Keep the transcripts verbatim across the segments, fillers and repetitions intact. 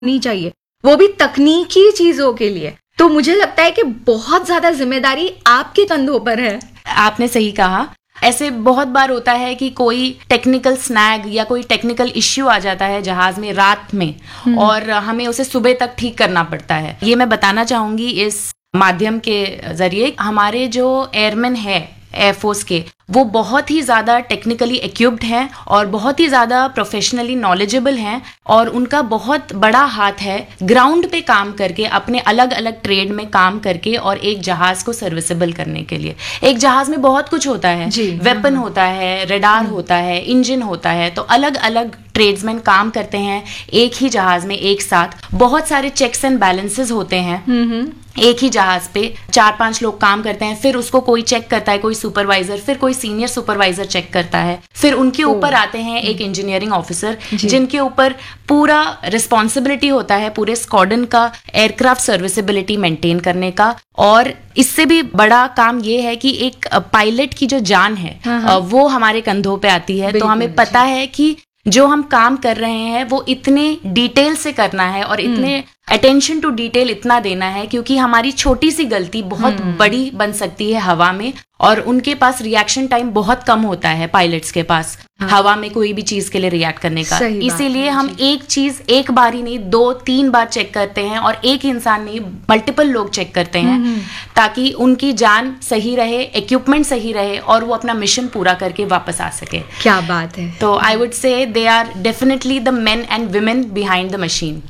होनी चाहिए, वो भी तकनीकी चीजों के लिए। तो मुझे लगता है कि बहुत ज्यादा जिम्मेदारी आपके कंधों पर है। आपने सही कहा। ऐसे बहुत बार होता है कि कोई टेक्निकल स्नैग या कोई टेक्निकल इश्यू आ जाता है जहाज में रात में, और हमें उसे सुबह तक ठीक करना पड़ता है। ये मैं बताना चाहूंगी इस माध्यम के जरिए, हमारे जो एयरमैन है एयरफोर्स के, वो बहुत ही ज़्यादा टेक्निकली इक्विप्ड हैं और बहुत ही ज़्यादा प्रोफेशनली नॉलेजेबल हैं, और उनका बहुत बड़ा हाथ है ग्राउंड पे काम करके, अपने अलग अलग ट्रेड में काम करके, और एक जहाज़ को सर्विसेबल करने के लिए। एक जहाज़ में बहुत कुछ होता है, वेपन होता है, रडार होता है, इंजन होता है, तो अलग अलग ट्रेड्समैन काम करते हैं एक ही जहाज़ में एक साथ। बहुत सारे चेक्स एंड बैलेंसेस होते हैं एक ही जहाज पे, चार पांच लोग काम करते हैं, फिर उसको कोई चेक करता है, कोई सुपरवाइजर, फिर कोई सीनियर सुपरवाइजर चेक करता है, फिर उनके ऊपर आते हैं एक इंजीनियरिंग ऑफिसर, जिनके ऊपर पूरा रिस्पॉन्सिबिलिटी होता है पूरे स्क्वाड्रन का एयरक्राफ्ट सर्विसेबिलिटी मेंटेन करने का। और इससे भी बड़ा काम ये है कि एक पायलट की जो जान है वो हमारे कंधों पे आती है। तो हमें पता है कि जो हम काम कर रहे हैं वो इतने डिटेल से करना है और इतने अटेंशन टू डिटेल इतना देना है, क्योंकि हमारी छोटी सी गलती बहुत बड़ी बन सकती है हवा में, और उनके पास रिएक्शन टाइम बहुत कम होता है पायलट्स के पास, हाँ। हवा में कोई भी चीज के लिए रिएक्ट करने का। इसीलिए हम एक चीज एक बार ही नहीं, दो तीन बार चेक करते हैं, और एक इंसान नहीं मल्टीपल लोग चेक करते हैं, ताकि उनकी जान सही रहे, इक्विपमेंट सही रहे, और वो अपना मिशन पूरा करके वापस आ सके। क्या बात है। तो I would say they are definitely the main and women behind the machine.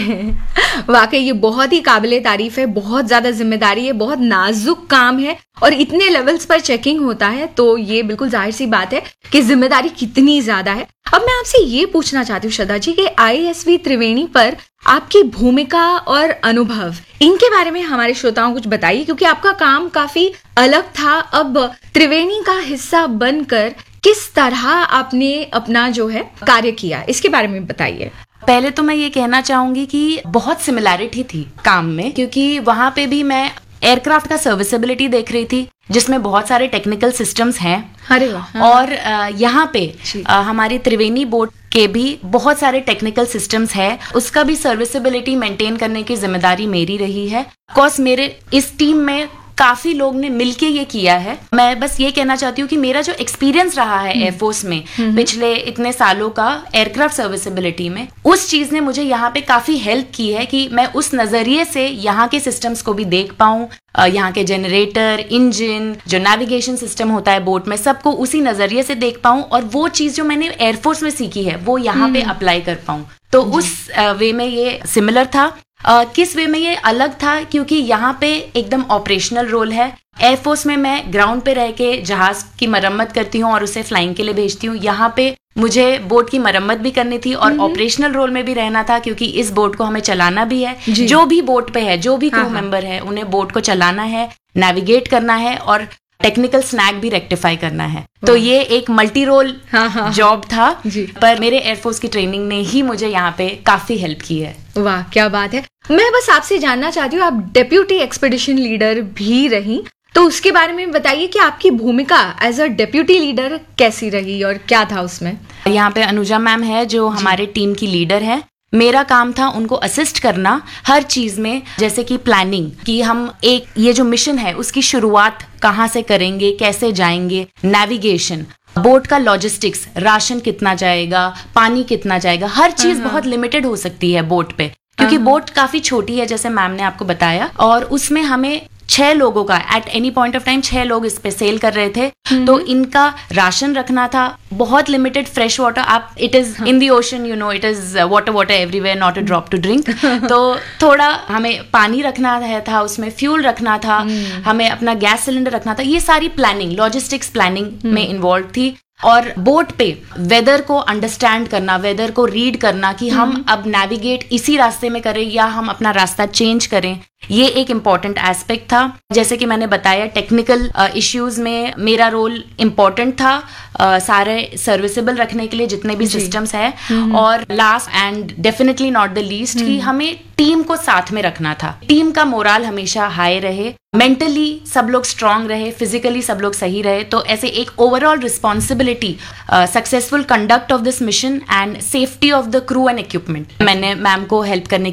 वाकई ये बहुत ही काबिले तारीफ है, बहुत ज्यादा जिम्मेदारी है, बहुत नाजुक काम है, और इतने लेवल्स पर चेकिंग होता है, तो ये बिल्कुल जाहिर सी बात है कि जिम्मेदारी कितनी ज्यादा है। अब मैं आपसे ये पूछना चाहती हूँ श्रद्धा जी कि आईएसवी त्रिवेणी पर आपकी भूमिका और अनुभव, इनके बारे में हमारे श्रोताओं को कुछ बताइए, क्योंकि आपका काम काफी अलग था। अब त्रिवेणी का हिस्सा बनकर किस तरह आपने अपना जो है कार्य किया, इसके बारे में बताइए। पहले तो मैं ये कहना चाहूंगी कि बहुत सिमिलैरिटी थी काम में, क्योंकि वहां पे भी मैं एयरक्राफ्ट का सर्विसेबिलिटी देख रही थी, जिसमें बहुत सारे टेक्निकल सिस्टम्स हैं। अरे वाह। और यहाँ पे हमारी त्रिवेणी बोट के भी बहुत सारे टेक्निकल सिस्टम्स है, उसका भी सर्विसेबिलिटी मेंटेन करने की जिम्मेदारी मेरी रही है। ऑफकोर्स मेरे इस टीम में काफी लोग ने मिलके ये किया है। मैं बस ये कहना चाहती हूँ कि मेरा जो एक्सपीरियंस रहा है एयरफोर्स में पिछले इतने सालों का एयरक्राफ्ट सर्विसेबिलिटी में, उस चीज ने मुझे यहाँ पे काफी हेल्प की है कि मैं उस नजरिए से यहाँ के सिस्टम्स को भी देख पाऊँ, यहाँ के जनरेटर, इंजन, जो नेविगेशन सिस्टम होता है बोट में, सबको उसी नजरिए से देख पाऊँ, और वो चीज जो मैंने एयरफोर्स में सीखी है वो यहाँ पे अप्लाई कर पाऊँ। तो उस वे में ये सिमिलर था। Uh, किस वे में ये अलग था, क्योंकि यहाँ पे एकदम ऑपरेशनल रोल है। एयरफोर्स में मैं ग्राउंड पे रह के जहाज की मरम्मत करती हूँ और उसे फ्लाइंग के लिए भेजती हूँ। यहाँ पे मुझे बोट की मरम्मत भी करनी थी और ऑपरेशनल रोल में भी रहना था, क्योंकि इस बोट को हमें चलाना भी है। जो भी बोट पे है, जो भी क्रू मेंबर है, उन्हें बोट को चलाना है, नेविगेट करना है, और टेक्निकल स्नैग भी रेक्टिफाई करना है। तो ये एक मल्टी रोल जॉब था, पर मेरे एयरफोर्स की ट्रेनिंग ने ही मुझे यहाँ पे काफी हेल्प की है। वाह, क्या बात है। मैं बस आपसे जानना चाहती हूँ, आप डेप्यूटी एक्सपेडिशन लीडर भी रही, तो उसके बारे में बताइए कि आपकी भूमिका एज अ डेप्यूटी लीडर कैसी रही और क्या था उसमें। यहाँ पे अनुजा मैम है जो हमारे टीम की लीडर है। मेरा काम था उनको असिस्ट करना हर चीज में, जैसे कि प्लानिंग, कि हम एक ये जो मिशन है उसकी शुरुआत कहाँ से करेंगे, कैसे जाएंगे, नेविगेशन, बोट का लॉजिस्टिक्स, राशन कितना जाएगा, पानी कितना जाएगा, हर चीज बहुत लिमिटेड हो सकती है बोट पे, क्योंकि बोट काफी छोटी है जैसे मैम ने आपको बताया, और उसमें हमें छह लोगों का at any point of time छह लोग इस पे सेल कर रहे थे, तो इनका राशन रखना था, बहुत लिमिटेड फ्रेश वाटर, आप it is in the ocean, you know it is water water everywhere, not a drop to drink. तो थोड़ा हमें पानी रखना है था, उसमें फ्यूल रखना था, हमें अपना गैस सिलेंडर रखना था, ये सारी प्लानिंग, लॉजिस्टिक्स प्लानिंग में इन्वॉल्व थी। और बोट पे वेदर को अंडरस्टैंड करना, वेदर को रीड करना कि हम अब नेविगेट इसी रास्ते में करें या हम अपना रास्ता चेंज करें, ये एक इम्पॉर्टेंट एस्पेक्ट था। जैसे कि मैंने बताया, टेक्निकल इश्यूज में मेरा रोल इम्पॉर्टेंट था, uh, सारे सर्विसेबल रखने के लिए जितने भी सिस्टम्स है। और last and definitely not the least, कि हमें टीम को साथ में रखना था। टीम का मोरल हमेशा हाई रहे, मेंटली सब लोग स्ट्रांग रहे, फिजिकली सब लोग सही रहे। तो ऐसे एक overall responsibility, successful conduct of this mission and safety of the crew and equipment, मैंने मैम को हेल्प करने